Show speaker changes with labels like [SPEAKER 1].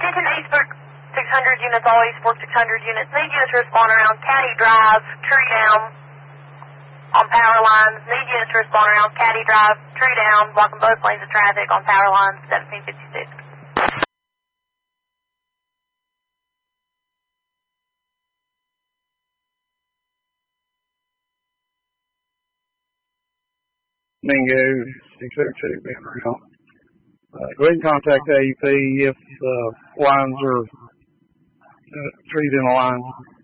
[SPEAKER 1] Attention Eastbrook 600 units, all Eastbrook 600 units. Need units to respond around Caddy Drive, Tree Down on power lines. Need units to respond around Caddy Drive, Tree Down, blocking both lanes of traffic on power lines 1756.
[SPEAKER 2] Mingo 602 being around. Go ahead and contact AEP if lines are trees in the line.